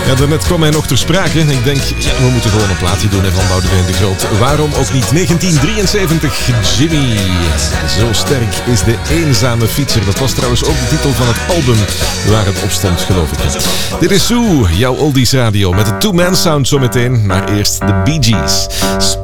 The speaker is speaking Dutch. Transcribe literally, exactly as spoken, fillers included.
Ja, daarnet kwam hij nog ter sprake. Ik denk, ja, we moeten gewoon een plaatje doen van Boudewijn de Groot. Waarom ook niet? negentien drieënzeventig, Jimmy. Zo sterk is de eenzame fietser. Dat was trouwens ook de titel van het album waar het op stond, geloof ik. Dit is Sue, jouw Oldies Radio, met de two-man sound zometeen. Maar eerst de Bee Gees.